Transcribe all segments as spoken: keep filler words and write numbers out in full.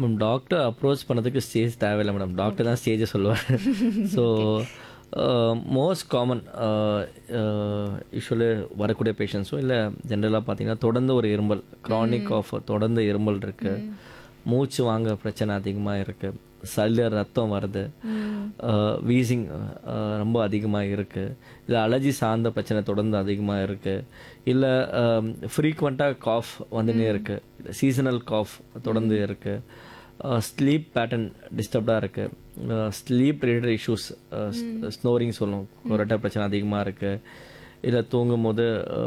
Ma'am doctor approach பண்ணதுக்கு stage தேவையில்லை madam. Doctor தான் ஸ்டேஜை சொல்லுவார். ஸோ மோஸ்ட் காமன் யூஸ்வலி வரக்கூடிய பேஷண்ட்ஸும் இல்லை ஜென்ரலாக பார்த்தீங்கன்னா தொடர்ந்து ஒரு இருமல், க்ரானிக் ஆஃப் தொடர்ந்து இருமல் இருக்குது, மூச்சு வாங்க பிரச்சனை அதிகமாக இருக்குது, சளியில் ரத்தம் வருது, வீசிங் ரொம்ப அதிகமாக இருக்குது, இல்லை அலர்ஜி சார்ந்த பிரச்சனை தொடர்ந்து அதிகமாக இருக்குது, இல்லை ஃப்ரீக்வெண்ட்டாக காஃப் வந்துன்னே இருக்குது, இல்லை சீசனல் காஃப் தொடர்ந்து இருக்குது, ஸ்லீப் பேட்டர்ன் டிஸ்டர்ப்டாக இருக்குது, ஸ்லீப் ரிலேட்டட் இஷ்யூஸ், ஸ்னோரிங் சொல்லுவோம், கொரட்டை பிரச்சனை அதிகமாக இருக்குது, இல்லை தூங்கும் போது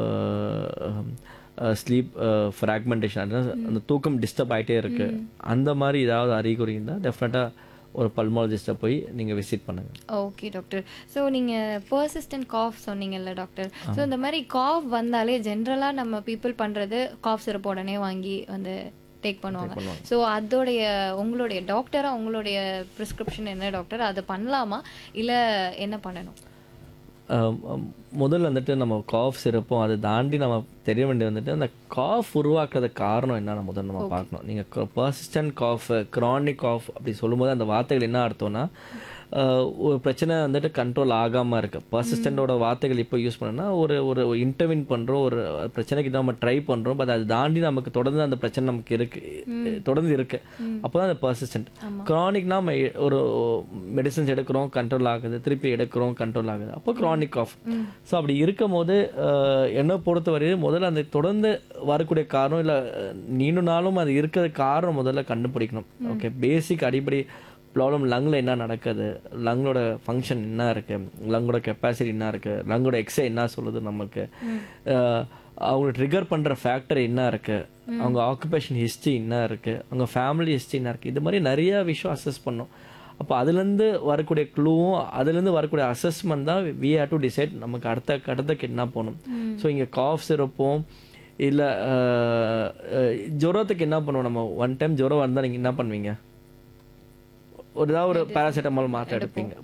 ஸ்லீப் ஃப்ராக்மெண்டேஷன் அந்த தூக்கம் டிஸ்டர்ப் ஆகிட்டே இருக்குது, அந்த மாதிரி ஏதாவது அறிகுறி இருந்தால் டெஃபினட்டாக ஒரு பல்மாலஜிஸ்ட்டை போய் நீங்கள் விசிட் பண்ணுங்கள். Okay doctor. ஸோ நீங்கள் பர்சிஸ்டன்ட் காஃப் சொன்னீங்கல்ல டாக்டர். ஸோ இந்த மாதிரி காஃப் வந்தாலே ஜென்ரலாக நம்ம பீப்புள் பண்ணுறது காஃப் சிரப் உடனே வாங்கி வந்து டேக் பண்ணுவாங்க. ஸோ அதோடைய உங்களுடைய டாக்டராக உங்களுடைய ப்ரிஸ்கிரிப்ஷன் என்ன டாக்டர்? அதை பண்ணலாமா இல்லை என்ன பண்ணணும்? முதல்ல வந்துட்டு நம்ம காஃப் சிறப்பும் அதை தாண்டி நம்ம தெரிய வேண்டியது வந்துட்டு அந்த காஃப் உருவாக்குறது காரணம் என்னன்னு முதல்ல நம்ம பார்க்கணும். நீங்கள் பர்சிஸ்டன்ட் காஃப், க்ரானிக் காஃப் அப்படி சொல்லும்போது அந்த வார்த்தைகள் என்ன அர்த்தம்னா ஒரு பிரச்சனை வந்துட்டு கண்ட்ரோல் ஆகாமல் இருக்குது. பர்சிஸ்டண்டோட வார்த்தைகள் இப்போ யூஸ் பண்ணோன்னா ஒரு ஒரு இன்டர்வின் பண்ணுறோம், ஒரு பிரச்சனைக்கு நம்ம ட்ரை பண்ணுறோம், பட் அதை தாண்டி நமக்கு தொடர்ந்து அந்த பிரச்சனை நமக்கு இருக்குது, தொடர்ந்து இருக்குது, அப்போ தான் அந்த பர்சிஸ்டன்ட். க்ரானிக்னா நம்ம ஒரு மெடிசன்ஸ் எடுக்கிறோம் கண்ட்ரோல் ஆகுது, திருப்பி எடுக்கிறோம் கண்ட்ரோல் ஆகுது, அப்போ க்ரானிக் காஃப். ஸோ அப்படி இருக்கும் போது என்னை பொறுத்தவரையும் முதல்ல அந்த தொடர்ந்து வரக்கூடிய காரணம் இல்லை நீண்ட நாளும் அது இருக்கிற காரணம் முதல்ல கண்டுபிடிக்கணும். ஓகே, பேசிக் அடிப்படை ப்ராப்ளம் லங்கில் என்ன நடக்குது, லங்கோட ஃபங்க்ஷன் என்ன இருக்குது, லங்கோட கெப்பாசிட்டி என்ன இருக்குது, லங்கோட எக்ஸை என்ன சொல்லுது நமக்கு, அவங்க ட்ரிகர் பண்ணுற ஃபேக்டர் என்ன இருக்குது, அவங்க ஆக்குபேஷன் ஹிஸ்ட்ரி என்ன இருக்குது, அவங்க ஃபேமிலி ஹிஸ்ட்ரி என்ன இருக்குது, இது மாதிரி நிறையா விஷயம் அசஸ் பண்ணோம். அப்போ அதுலேருந்து வரக்கூடிய க்ளூவும் அதுலேருந்து வரக்கூடிய அசஸ்மெண்ட் தான் வி ஹேவ் டு டிசைட் நமக்கு அடுத்த கட்டத்துக்கு என்ன போகணும். ஸோ இங்கே காஃப் சிரப்பும் இல்லை ஜுரத்துக்கு என்ன பண்ணுவோம், நம்ம ஒன் டைம் ஜுரம் வந்தால் நீங்கள் என்ன பண்ணுவீங்க, ஒரு ஏதாவது ஒரு பேராசிட்டமால் மாத்திரை எடுப்பீங்க.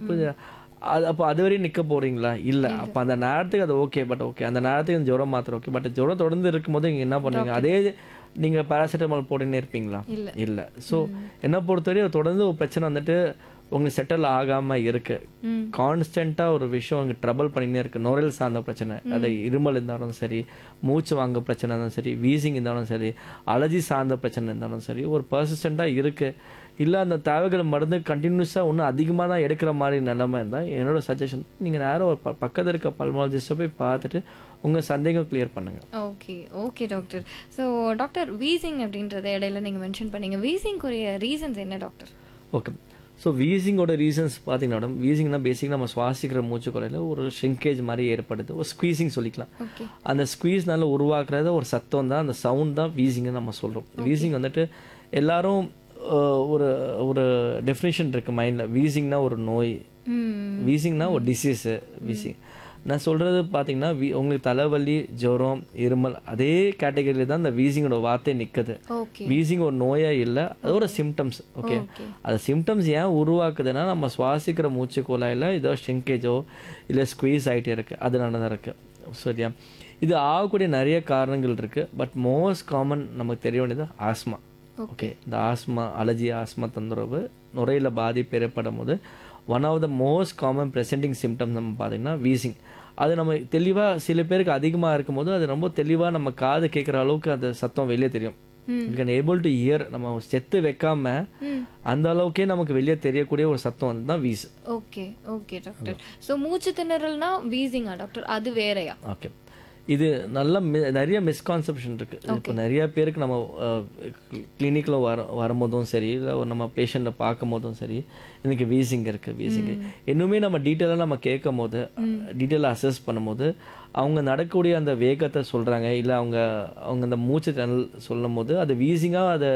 அது அப்போ அது வரையும் நிற்க போகிறீங்களா? இல்லை. அப்போ அந்த நேரத்துக்கு அது ஓகே, பட் ஓகே அந்த நேரத்துக்கு அந்த ஜுரம் மாத்திரை ஓகே, பட் ஜுரம் தொடர்ந்து இருக்கும்போது நீங்கள் என்ன பண்ணுவீங்க, அதே நீங்கள் பேராசிட்டமால் போட்டுன்னே இருப்பீங்களா? இல்லை. ஸோ என்ன பொறுத்தவரையும் தொடர்ந்து ஒரு பிரச்சனை வந்துட்டு உங்களுக்கு செட்டில் ஆகாமல் இருக்குது, கான்ஸ்டண்ட்டாக ஒரு விஷயம் உங்களுக்கு ட்ரபிள் பண்ணினே இருக்குது, நுரையீரல் சார்ந்த பிரச்சனை, அது இருமல் இருந்தாலும் சரி, மூச்சு வாங்க பிரச்சனை இருந்தாலும் சரி, வீசிங் இருந்தாலும் சரி, அலர்ஜி சார்ந்த பிரச்சனை இருந்தாலும் சரி, ஒரு பர்சிஸ்டண்ட்டாக இருக்குது, இல்லை அந்த தேவைகள் மருந்து கண்டினியூஸாக ஒன்றும் அதிகமாக தான் எடுக்கிற மாதிரி நிலைமை இருந்தால் என்னோட சஜஷன் நீங்கள் நேரம் ஒரு ப பக்கத்தில் இருக்க பல்மாலஜிஸ்ட்டை போய் பார்த்துட்டு உங்கள் சந்தேகம் கிளியர் பண்ணுங்கள். Okay okay doctor. So doctor wheezing அப்படின்றத இடையில நீங்கள் மென்ஷன் பண்ணீங்க, வீசிங்குரிய ரீசன்ஸ் என்ன டாக்டர்? ஓகே, ஸோ வீசிங்கோட ரீசன்ஸ் பார்த்தீங்கன்னா மேடம், வீசிங்னா பேசிக்காக நம்ம சுவாசிக்கிற மூச்சுக்குறையில் ஒரு ஷ்ரிங்கேஜ் மாதிரி ஏற்படுது, ஒரு ஸ்குவீசிங் சொல்லிக்கலாம். அந்த ஸ்குவீஸ்னால உருவாக்குறத ஒரு சத்தம் தான், அந்த சவுண்ட் தான் வீசிங்னு நம்ம சொல்கிறோம். வீசிங் வந்துட்டு எல்லாரும் ஒரு ஒரு டெஃபினேஷன் இருக்குது மைண்டில். வீசிங்னா ஒரு நோய், வீசிங்னா ஒரு டிசீஸு. வீசிங் நான் சொல்கிறது பார்த்தீங்கன்னா வீ உங்களுக்கு தலைவலி, ஜுரம், இருமல் அதே கேட்டகரியில் தான் இந்த வீசிங்கோட வார்த்தை நிற்குது. வீசிங் ஒரு நோயாக இல்லை, அது ஒரு சிம்டம்ஸ். ஓகே, அது சிம்டம்ஸ் ஏன் உருவாக்குதுன்னா நம்ம சுவாசிக்கிற மூச்சு குழாயில் ஏதோ ஷ்ரிங்கேஜோ இல்லை ஸ்குவீஸ் ஆகிட்டே இருக்குது, அதனால தான் இருக்குது. சரியா, இது ஆகக்கூடிய நிறைய காரணங்கள் இருக்குது, பட் மோஸ்ட் காமன் நமக்கு தெரிய வேண்டியது ஆஸ்மா. ஓகே, இந்த ஆஸ்மா, அலர்ஜி ஆஸ்மா தொந்தரவு, நுரையில் பாதிப்பு ஏற்படும் போது one of the most common presenting symptoms நம்ம பார்த்தீங்கன்னா வீசிங். அது நம்ம தெளிவாக சில பேருக்கு அதிகமாக இருக்கும்போது அது ரொம்ப தெளிவாக நம்ம காது கேட்குற அளவுக்கு அந்த சத்தம் வெளியே தெரியும். You can able to hear, நம்ம செத்து வைக்காம அந்த அளவுக்கே நமக்கு வெளியே தெரியக்கூடிய ஒரு சத்தம் வந்து தான் views. Okay okay doctor. So மூச்சு திணறல்னா வீசிங்கா டாக்டர்? அது வேறையா? ஓகே, இது நல்ல நிறைய மிஸ்கான்செப்ஷன் இருக்குது. இப்போ நிறைய பேருக்கு நம்ம கிளினிக்கில் வர வரும்போதும் சரி, இல்லை நம்ம பேஷண்ட்டை பார்க்கும் போதும் சரி, எனக்கு வீசிங் இருக்குது வீசிங் இன்னுமே நம்ம டீட்டெயிலாக நம்ம கேட்கும் போது, டீட்டெயிலாக அசஸ் பண்ணும்போது அவங்க நடக்கக்கூடிய அந்த வேகத்தை சொல்கிறாங்க, இல்லை அவங்க அவங்க அந்த மூச்சு திணறல் சொல்லும் போது அது வீசிங்காக அதை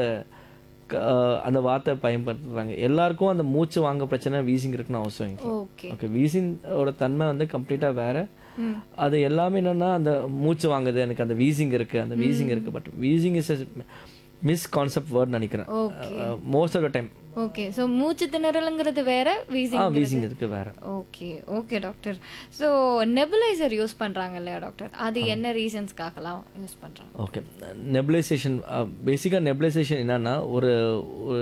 அந்த வார்த்தை பயன்படுத்துறாங்க. எல்லாருக்கும் அந்த மூச்சு வாங்க பிரச்சனை வீசிங் இருக்குன்னு அவசியம் இல்லை. ஓகே, வீசிங்கோட தன்மை வந்து கம்ப்ளீட்டாக வேறு. அது எல்லாமே என்னன்னா அந்த மூச்சு வாங்குது, எனக்கு அந்த வீசிங் இருக்குது, அந்த வீசிங் இருக்குது, but wheezing is miss concept word நினைக்கிறேன் most of the time. Okay, so மூச்சு திணறலுங்கிறது வேற, வீசிங் வீசிங் இருக்கு வேற. Okay okay doctor. So nebuliser use பண்ணுறாங்க இல்லையா டாக்டர், அது என்ன ரீசன்ஸ்க்காகலாம் யூஸ் பண்ணுறாங்க? ஓகே, நெபுலைசேஷன் பேசிக்காக நெபுலைசேஷன் என்னன்னா ஒரு